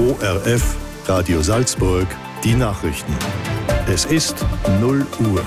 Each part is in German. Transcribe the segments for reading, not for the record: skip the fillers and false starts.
ORF, Radio Salzburg, die Nachrichten. Es ist 0 Uhr.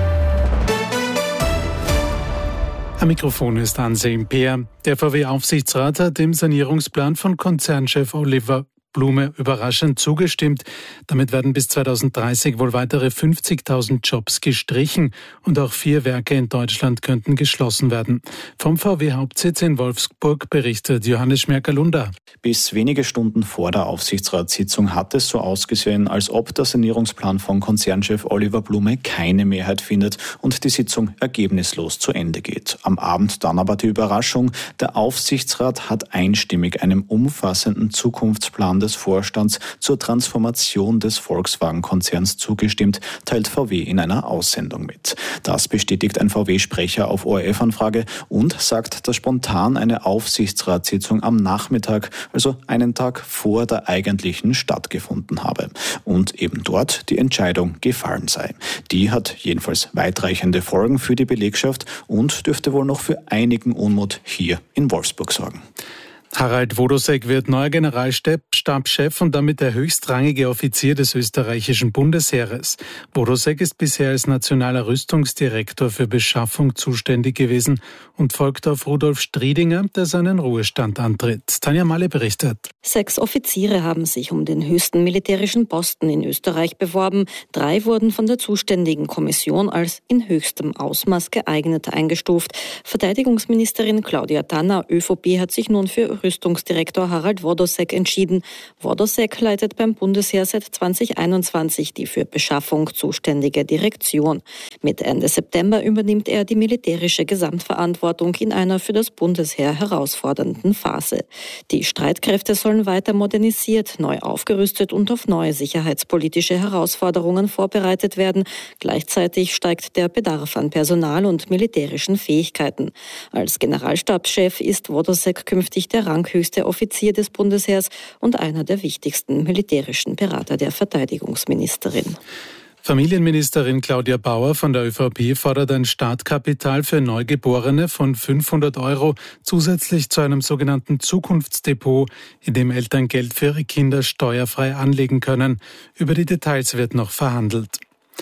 Am Mikrofon ist Ansem Peer. Der VW-Aufsichtsrat hat dem Sanierungsplan von Konzernchef Oliver Blume überraschend zugestimmt. Damit werden bis 2030 wohl weitere 50.000 Jobs gestrichen und auch 4 Werke in Deutschland könnten geschlossen werden. Vom VW-Hauptsitz in Wolfsburg berichtet Johannes Schmerker-Lunder. Bis wenige Stunden vor der Aufsichtsratssitzung hat es so ausgesehen, als ob der Sanierungsplan von Konzernchef Oliver Blume keine Mehrheit findet und die Sitzung ergebnislos zu Ende geht. Am Abend dann aber die Überraschung: Der Aufsichtsrat hat einstimmig einem umfassenden Zukunftsplan des Vorstands zur Transformation des Volkswagen-Konzerns zugestimmt, teilt VW in einer Aussendung mit. Das bestätigt ein VW-Sprecher auf ORF-Anfrage und sagt, dass spontan eine Aufsichtsratssitzung am Nachmittag, also einen Tag vor der eigentlichen, stattgefunden habe und eben dort die Entscheidung gefallen sei. Die hat jedenfalls weitreichende Folgen für die Belegschaft und dürfte wohl noch für einigen Unmut hier in Wolfsburg sorgen. Harald Wodosek wird neuer Generalstabschef und damit der höchstrangige Offizier des österreichischen Bundesheeres. Wodosek ist bisher als nationaler Rüstungsdirektor für Beschaffung zuständig gewesen und folgt auf Rudolf Striedinger, der seinen Ruhestand antritt. Tanja Malle berichtet. 6 Offiziere haben sich um den höchsten militärischen Posten in Österreich beworben. 3 wurden von der zuständigen Kommission als in höchstem Ausmaß geeignet eingestuft. Verteidigungsministerin Claudia Tanner, ÖVP, hat sich nun für Rüstungsdirektor Harald Wodosek entschieden. Wodosek leitet beim Bundesheer seit 2021 die für Beschaffung zuständige Direktion. Mit Ende September übernimmt er die militärische Gesamtverantwortung in einer für das Bundesheer herausfordernden Phase. Die Streitkräfte sollen weiter modernisiert, neu aufgerüstet und auf neue sicherheitspolitische Herausforderungen vorbereitet werden. Gleichzeitig steigt der Bedarf an Personal und militärischen Fähigkeiten. Als Generalstabschef ist Wodosek künftig der ranghöchste Offizier des Bundesheers und einer der wichtigsten militärischen Berater der Verteidigungsministerin. Familienministerin Claudia Bauer von der ÖVP fordert ein Startkapital für Neugeborene von 500 € zusätzlich zu einem sogenannten Zukunftsdepot, in dem Eltern Geld für ihre Kinder steuerfrei anlegen können. Über die Details wird noch verhandelt.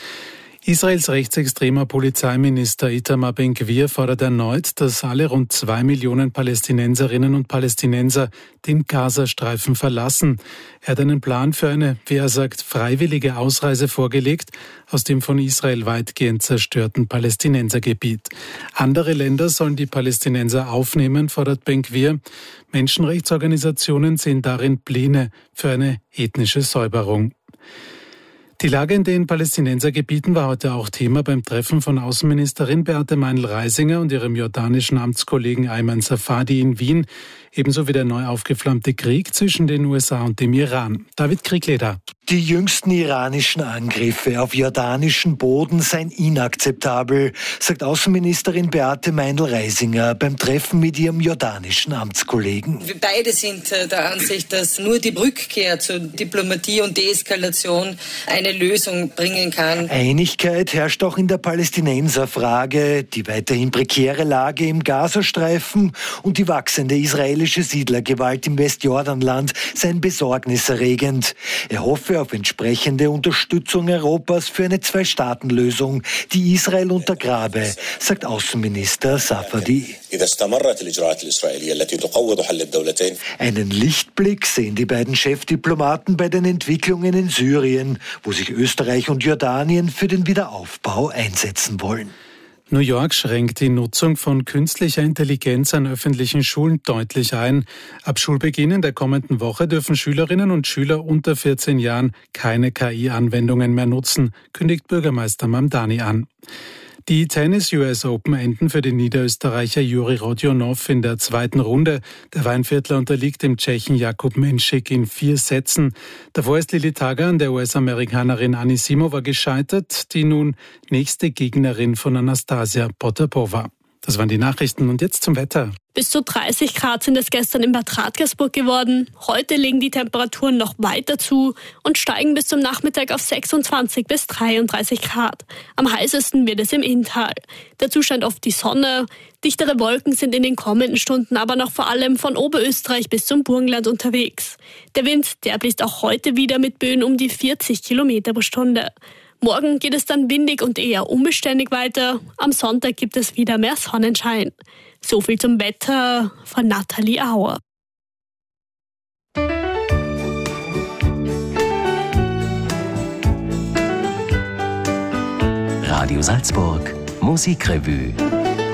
Israels rechtsextremer Polizeiminister Itamar Ben-Gvir fordert erneut, dass alle rund 2 Millionen Palästinenserinnen und Palästinenser den Gazastreifen verlassen. Er hat einen Plan für eine, wie er sagt, freiwillige Ausreise vorgelegt aus dem von Israel weitgehend zerstörten Palästinensergebiet. Andere Länder sollen die Palästinenser aufnehmen, fordert Ben-Gvir. Menschenrechtsorganisationen sehen darin Pläne für eine ethnische Säuberung. Die Lage in den Palästinensergebieten war heute auch Thema beim Treffen von Außenministerin Beate Meindl-Reisinger und ihrem jordanischen Amtskollegen Ayman Safadi in Wien, ebenso wie der neu aufgeflammte Krieg zwischen den USA und dem Iran. David Kriegleder. Die jüngsten iranischen Angriffe auf jordanischen Boden seien inakzeptabel, sagt Außenministerin Beate Meindl-Reisinger beim Treffen mit ihrem jordanischen Amtskollegen. Wir beide sind der Ansicht, dass nur die Rückkehr zur Diplomatie und Deeskalation eine Lösung bringen kann. Einigkeit herrscht auch in der Palästinenserfrage. Die weiterhin prekäre Lage im Gazastreifen und die wachsende israelische Siedlergewalt im Westjordanland seien besorgniserregend. Er hoffe auf entsprechende Unterstützung Europas für eine 2-Staaten-Lösung, die Israel untergrabe, sagt Außenminister Safadi. Einen Lichtblick sehen die beiden Chefdiplomaten bei den Entwicklungen in Syrien, wo sich Österreich und Jordanien für den Wiederaufbau einsetzen wollen. New York schränkt die Nutzung von künstlicher Intelligenz an öffentlichen Schulen deutlich ein. Ab Schulbeginn in der kommenden Woche dürfen Schülerinnen und Schüler unter 14 Jahren keine KI-Anwendungen mehr nutzen, kündigt Bürgermeister Mamdani an. Die Tennis-US Open enden für den Niederösterreicher Juri Rodionov in der 2. Runde. Der Weinviertler unterliegt dem Tschechen Jakub Menšik in 4 Sätzen. Davor ist Lili Tager an der US-Amerikanerin Anisimova gescheitert, die nun nächste Gegnerin von Anastasia Potapova. Das waren die Nachrichten und jetzt zum Wetter. Bis zu 30 Grad sind es gestern in Bad Radkersburg geworden. Heute legen die Temperaturen noch weiter zu und steigen bis zum Nachmittag auf 26 bis 33 Grad. Am heißesten wird es im Inntal. Dazu scheint oft die Sonne. Dichtere Wolken sind in den kommenden Stunden aber noch vor allem von Oberösterreich bis zum Burgenland unterwegs. Der Wind, der bläst auch heute wieder mit Böen um die 40 Kilometer pro Stunde. Morgen geht es dann windig und eher unbeständig weiter. Am Sonntag gibt es wieder mehr Sonnenschein. So viel zum Wetter von Nathalie Auer. Radio Salzburg Musikrevue.